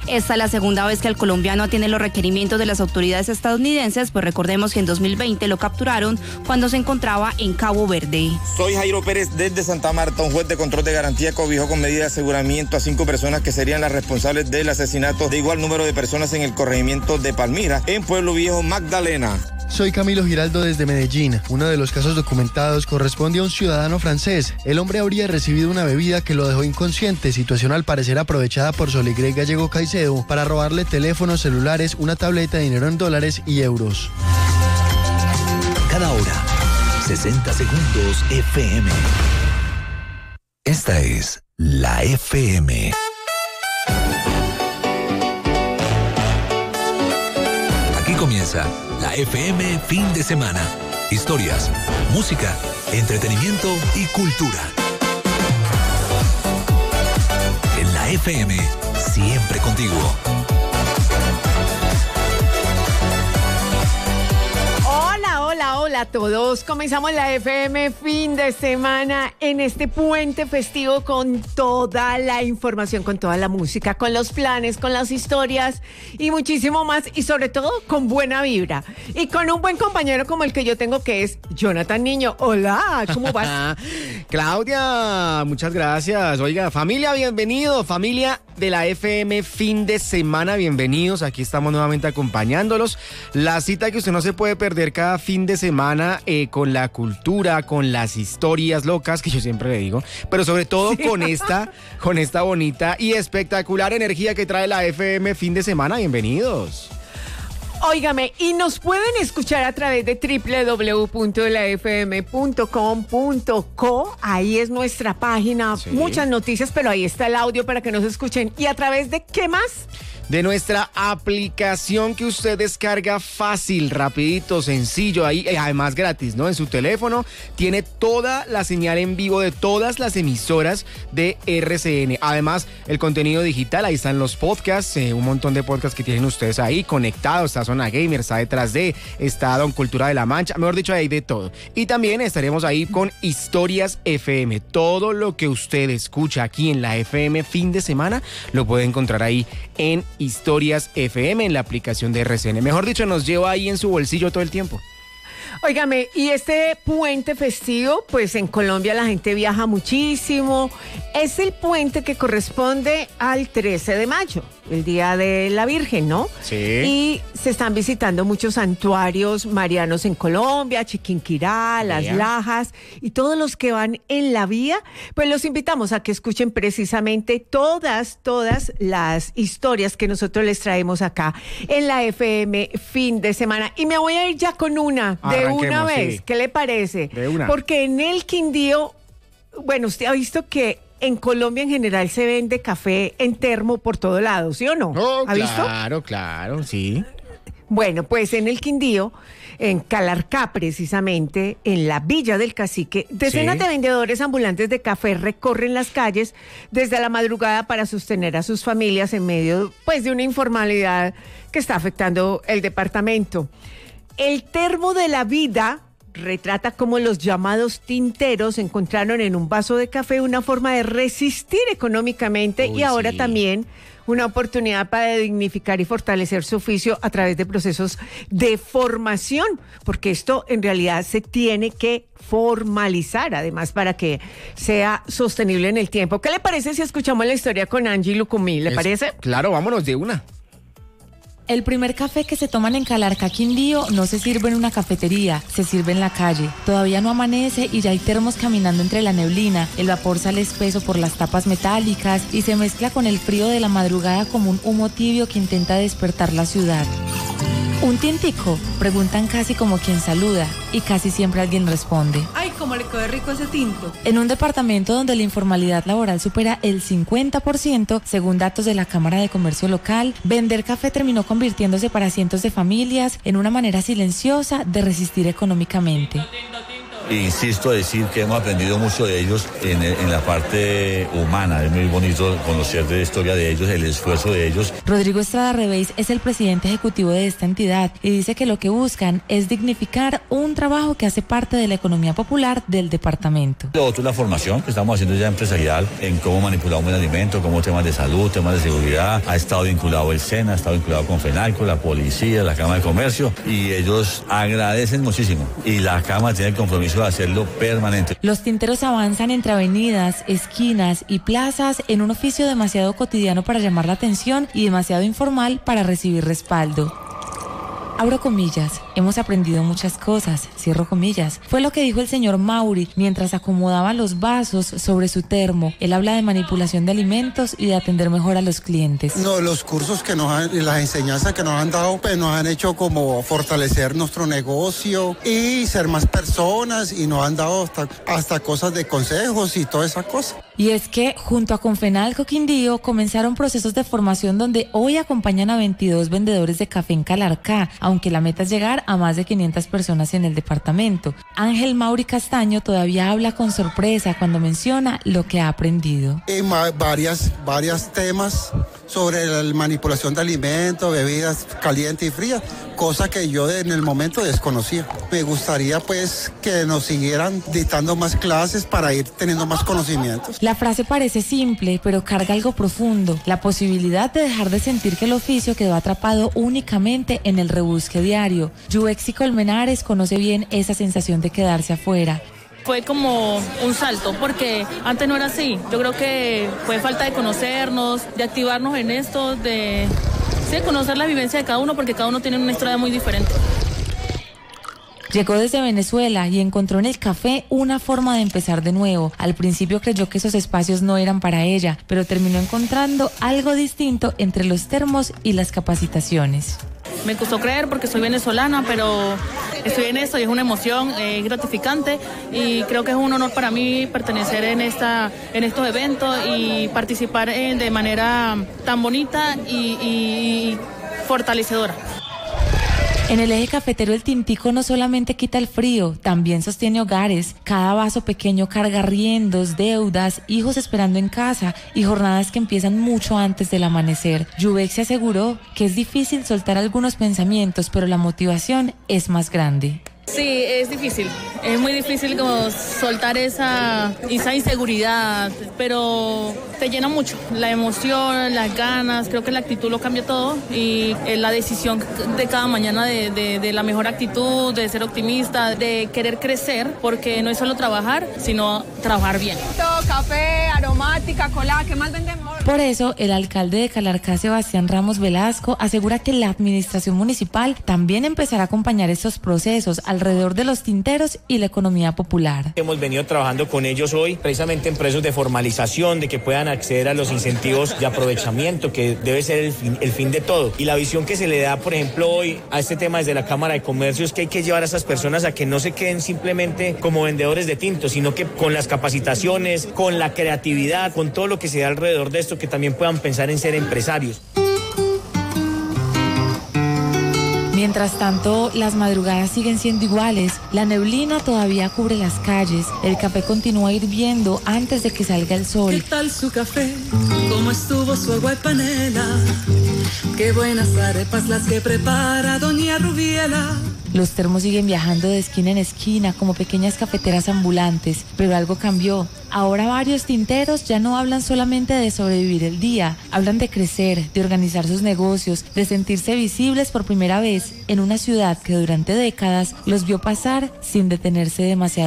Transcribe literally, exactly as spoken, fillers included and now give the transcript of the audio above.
Esta es la segunda vez que el colombiano atiende los requerimientos de las autoridades estadounidenses, pues recordemos que en dos mil veinte lo capturaron cuando se encontraba en Cabo Verde. Soy Jairo Pérez desde Santa Marta. Un juez de control de garantía cobijó con medida de aseguramiento a cinco personas que serían las responsables del asesinato de igual número de personas en el corregimiento de Palmira, en Pueblo Viejo, Magdalena. Soy Camilo Giraldo desde Medellín. Uno de los casos documentados corresponde a un ciudadano francés. El hombre habría recibido una bebida que lo dejó inconsciente, situación al parecer aprovechada por Soligre Gallego Caicedo para robarle teléfonos celulares, una tableta, dinero en dólares y euros. Cada hora, sesenta segundos F M. Esta es la F M. Aquí comienza la F M Fin de Semana. Historias, música, entretenimiento y cultura. En la F M, siempre contigo. Hola, hola a todos. Comenzamos la F M Fin de Semana en este puente festivo con toda la información, con toda la música, con los planes, con las historias y muchísimo más, y sobre todo con buena vibra y con un buen compañero como el que yo tengo, que es Jonathan Niño. Hola, ¿cómo vas? Claudia, muchas gracias. Oiga, familia, bienvenido, familia de la F M Fin de Semana, bienvenidos. Aquí estamos nuevamente acompañándolos. La cita que usted no se puede perder cada fin de semana, eh, con la cultura, con las historias locas que yo siempre le digo, pero sobre todo sí. con esta, con esta bonita y espectacular energía que trae la F M Fin de Semana. Bienvenidos. Óigame, y nos pueden escuchar a través de doble u doble u doble u punto la f m punto com punto co. Ahí es nuestra página, sí. Muchas noticias, pero ahí está el audio para que nos escuchen. ¿Y a través de qué más? De nuestra aplicación que usted descarga fácil, rapidito, sencillo, ahí, además gratis, ¿no? En su teléfono tiene toda la señal en vivo de todas las emisoras de R C N. Además, el contenido digital, ahí están los podcasts, eh, un montón de podcasts que tienen ustedes ahí conectados. Está Zona Gamer, está Detrás de, está Don Cultura de la Mancha, mejor dicho, hay de todo. Y también estaremos ahí con Historias F M. Todo lo que usted escucha aquí en la F M Fin de Semana lo puede encontrar ahí en Historias F M, en la aplicación de R C N. Mejor dicho, nos lleva ahí en su bolsillo todo el tiempo. Óigame, y este puente festivo, pues en Colombia la gente viaja muchísimo. Es el puente que corresponde al trece de mayo, el Día de la Virgen, ¿no? Sí. Y se están visitando muchos santuarios marianos en Colombia, Chiquinquirá, Las Vea. Lajas, y todos los que van en la vía, pues los invitamos a que escuchen precisamente todas, todas las historias que nosotros les traemos acá en la F M Fin de Semana. Y me voy a ir ya con una, de una vez. Sí. ¿Qué le parece? De una. Porque en el Quindío, bueno, usted ha visto que en Colombia en general se vende café en termo por todo lado, ¿sí o no? Oh, ¿Ha visto? Claro, claro, sí. Bueno, pues en el Quindío, en Calarcá precisamente, en la Villa del Cacique, decenas sí. de vendedores ambulantes de café recorren las calles desde la madrugada para sostener a sus familias en medio, pues, de una informalidad que está afectando el departamento. El termo de la vida retrata cómo los llamados tinteros encontraron en un vaso de café una forma de resistir económicamente Uy, y ahora sí. también una oportunidad para dignificar y fortalecer su oficio a través de procesos de formación, porque esto en realidad se tiene que formalizar, además, para que sea sostenible en el tiempo. ¿Qué le parece si escuchamos la historia con Angie Lucumí? ¿Le es, parece? Claro, vámonos de una. El primer café que se toman en Calarcá, Quindío, no se sirve en una cafetería, se sirve en la calle. Todavía no amanece y ya hay termos caminando entre la neblina. El vapor sale espeso por las tapas metálicas y se mezcla con el frío de la madrugada como un humo tibio que intenta despertar la ciudad. ¿Un tintico? Preguntan casi como quien saluda y casi siempre alguien responde. ¡Ay, cómo le quedó rico ese tinto! En un departamento donde la informalidad laboral supera el cincuenta por ciento, según datos de la Cámara de Comercio local, vender café terminó convirtiéndose para cientos de familias en una manera silenciosa de resistir económicamente. E insisto a decir que hemos aprendido mucho de ellos en, en la parte humana. Es muy bonito conocer de la historia de ellos, el esfuerzo de ellos. Rodrigo Estrada Rebeis es el presidente ejecutivo de esta entidad y dice que lo que buscan es dignificar un trabajo que hace parte de la economía popular del departamento. Lo otro es la formación que estamos haciendo ya empresarial en cómo manipular un buen alimento, como temas de salud, temas de seguridad. Ha estado vinculado el SENA, ha estado vinculado con FENALCO, la policía, la Cámara de Comercio, y ellos agradecen muchísimo. Y la Cámara tiene el compromiso de hacerlo permanente. Los tinteros avanzan entre avenidas, esquinas y plazas en un oficio demasiado cotidiano para llamar la atención y demasiado informal para recibir respaldo. Abro comillas, hemos aprendido muchas cosas, cierro comillas. Fue lo que dijo el señor Mauri mientras acomodaba los vasos sobre su termo. Él habla de manipulación de alimentos y de atender mejor a los clientes. No, los cursos que nos han, y las enseñanzas que nos han dado, pues nos han hecho como fortalecer nuestro negocio y ser más personas, y nos han dado hasta, hasta cosas de consejos y toda esa cosa. Y es que junto a Confenalco Quindío comenzaron procesos de formación donde hoy acompañan a veintidós vendedores de café en Calarcá, aunque la meta es llegar a más de quinientas personas en el departamento. Ángel Mauri Castaño todavía habla con sorpresa cuando menciona lo que ha aprendido. Y ma- varias, varios temas sobre la manipulación de alimentos, bebidas calientes y frías, cosa que yo en el momento desconocía. Me gustaría pues que nos siguieran dictando más clases para ir teniendo más conocimientos. La frase parece simple, pero carga algo profundo, la posibilidad de dejar de sentir que el oficio quedó atrapado únicamente en el rebusque diario. Yuexi Colmenares conoce bien esa sensación de quedarse afuera. Fue como un salto, porque antes no era así. Yo creo que fue falta de conocernos, de activarnos en esto, de sí, conocer la vivencia de cada uno, porque cada uno tiene una historia muy diferente. Llegó desde Venezuela y encontró en el café una forma de empezar de nuevo. Al principio creyó que esos espacios no eran para ella, pero terminó encontrando algo distinto entre los termos y las capacitaciones. Me costó creer porque soy venezolana, pero estoy en esto y es una emoción eh, gratificante, y creo que es un honor para mí pertenecer en esta en estos eventos y participar eh, de manera tan bonita y, y fortalecedora. En el eje cafetero el tintico no solamente quita el frío, también sostiene hogares. Cada vaso pequeño carga arriendos, deudas, hijos esperando en casa y jornadas que empiezan mucho antes del amanecer. Yubex aseguró que es difícil soltar algunos pensamientos, pero la motivación es más grande. Sí, es difícil, es muy difícil como soltar esa, esa inseguridad, pero te llena mucho, la emoción, las ganas, creo que la actitud lo cambia todo, y la decisión de cada mañana de, de, de la mejor actitud, de ser optimista, de querer crecer, porque no es solo trabajar, sino trabajar bien. Café, aromática, cola, ¿qué más vendemos? Por eso, el alcalde de Calarcá, Sebastián Ramos Velasco, asegura que la administración municipal también empezará a acompañar estos procesos alrededor de los tinteros y la economía popular. Hemos venido trabajando con ellos hoy, precisamente en procesos de formalización, de que puedan acceder a los incentivos de aprovechamiento, que debe ser el fin, el fin de todo. Y la visión que se le da, por ejemplo, hoy a este tema desde la Cámara de Comercio es que hay que llevar a esas personas a que no se queden simplemente como vendedores de tinto, sino que con las capacitaciones, con la creatividad, con todo lo que se da alrededor de esto, que también puedan pensar en ser empresarios. Mientras tanto, las madrugadas siguen siendo iguales, la neblina todavía cubre las calles, el café continúa hirviendo antes de que salga el sol. ¿Qué tal su café? ¿Cómo estuvo su agua y panela? Qué buenas arepas las que prepara doña Rubiela. Los termos siguen viajando de esquina en esquina como pequeñas cafeteras ambulantes, pero algo cambió. Ahora varios tinteros ya no hablan solamente de sobrevivir el día, hablan de crecer, de organizar sus negocios, de sentirse visibles por primera vez en una ciudad que durante décadas los vio pasar sin detenerse demasiado.